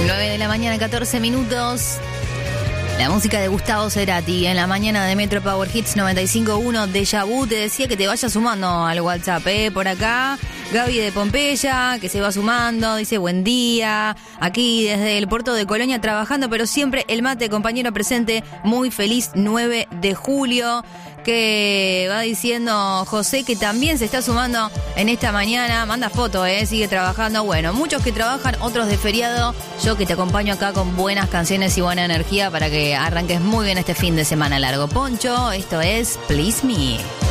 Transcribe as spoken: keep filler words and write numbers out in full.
nueve de la mañana, catorce minutos. La música de Gustavo Cerati en la mañana de Metro Power Hits noventa y cinco punto uno. Deja Vu, te decía que te vayas sumando al WhatsApp, ¿eh? Por acá, Gaby de Pompeya, que se va sumando, dice buen día. Aquí desde el puerto de Colonia trabajando, pero siempre el mate, compañero presente. Muy feliz nueve de julio. Que va diciendo José que también se está sumando en esta mañana. Manda foto, eh, sigue trabajando. Bueno, muchos que trabajan, otros de feriado. Yo que te acompaño acá con buenas canciones y buena energía para que arranques muy bien este fin de semana largo. Poncho, esto es Please Me.